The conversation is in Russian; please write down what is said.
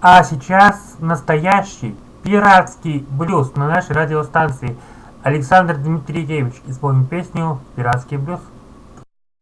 А сейчас настоящий пиратский блюз на нашей радиостанции. Александр Дмитриевич исполнит песню «Пиратский блюз».